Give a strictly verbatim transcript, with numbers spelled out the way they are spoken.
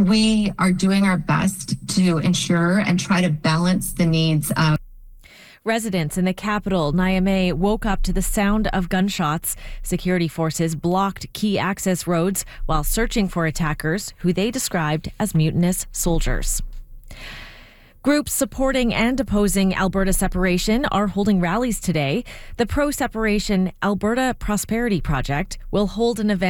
we are doing our best to ensure and try to balance the needs of residents in the capital, Niamey, woke up to the sound of gunshots. Security forces blocked key access roads while searching for attackers, who they described as mutinous soldiers. Groups supporting and opposing Alberta separation are holding rallies today. The pro-separation Alberta Prosperity Project will hold an event